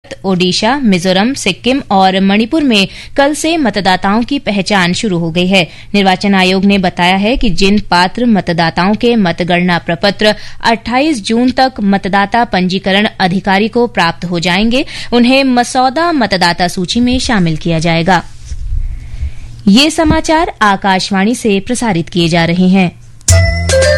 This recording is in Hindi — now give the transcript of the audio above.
ओडिशा, मिजोरम, सिक्किम और मणिपुर में कल से मतदाताओं की पहचान शुरू हो गई है। निर्वाचन आयोग ने बताया है कि जिन पात्र मतदाताओं के मतगणना प्रपत्र 28 जून तक मतदाता पंजीकरण अधिकारी को प्राप्त हो जाएंगे, उन्हें मसौदा मतदाता सूची में शामिल किया जाएगा। ये समाचार आकाशवाणी से प्रसारित किए जा रहे हैं।